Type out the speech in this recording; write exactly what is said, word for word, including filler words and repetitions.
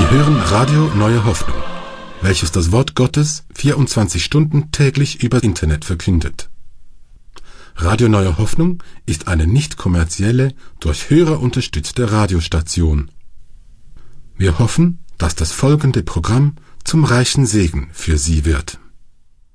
Sie hören Radio Neue Hoffnung, welches das Wort Gottes vierundzwanzig Stunden täglich über Internet verkündet. Radio Neue Hoffnung ist eine nicht kommerzielle, durch Hörer unterstützte Radiostation. Wir hoffen, dass das folgende Programm zum reichen Segen für Sie wird.